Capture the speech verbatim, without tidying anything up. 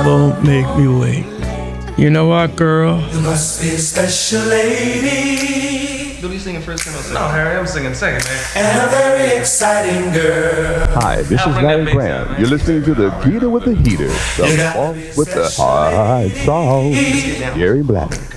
won't make me wait. You know what, girl? You must be a special lady. Who are you singing first? No, Harry, I'm singing second, man. And a very exciting girl. Hi, this is Larry Graham. You're listening to the Heater with the Heater, the off with the hard song, Gary Black.